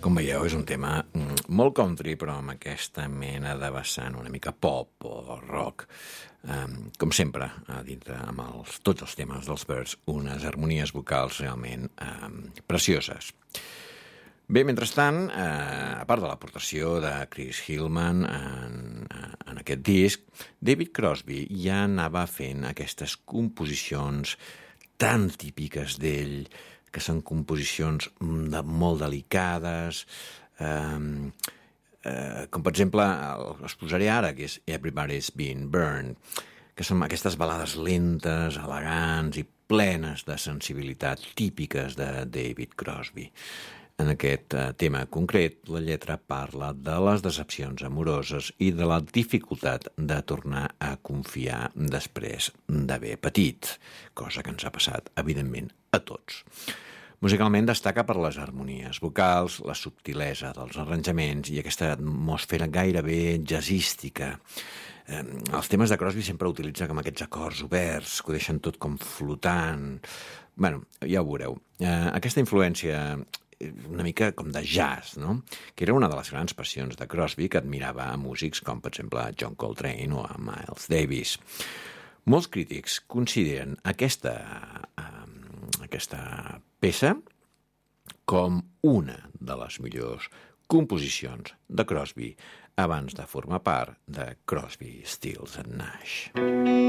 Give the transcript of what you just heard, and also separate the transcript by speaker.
Speaker 1: Com veieu, és un tema molt country, però amb aquesta mena de vessant una mica pop o rock. Com sempre, amb tots els temes dels Byrds, unes harmonies vocals realment precioses. Bé, mentrestant, a part de l'aportació de Chris Hillman en aquest disc, David Crosby ja anava fent aquestes composicions tan típiques d'ell, que són composicions molt delicades, com per exemple, us posaré ara, que és Everybody's Been Burned, que són aquestes balades lentes, elegants i plenes de sensibilitat típiques de David Crosby. En aquest tema concret, la lletra parla de les decepcions amoroses i de la dificultat de tornar a confiar després d'haver patit, cosa que ens ha passat, evidentment, a tots. Musicalment destaca per les harmonies vocals, la subtilesa dels arranjaments i aquesta atmosfera gairebé jazzística. Els temes de Crosby sempre utilitza com aquests acords oberts, que ho deixen tot com flotant. Bé, ja ho veureu. Aquesta influència una mica com de jazz, no? Que era una de les grans passions de Crosby, que admirava a músics com, per exemple, John Coltrane o a Miles Davis. Molts crítics consideren aquesta peça com una de les millors composicions de Crosby abans de formar part de Crosby, Stills and Nash.